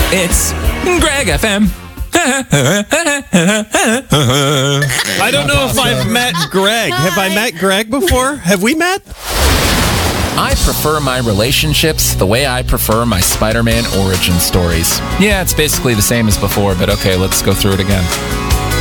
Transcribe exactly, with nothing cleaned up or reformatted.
It's Greg F M. I don't know if I've met Greg. Have I met Greg before? Have we met? I prefer my relationships the way I prefer my Spider-Man origin stories. Yeah, it's basically the same as before, but okay, let's go through it again.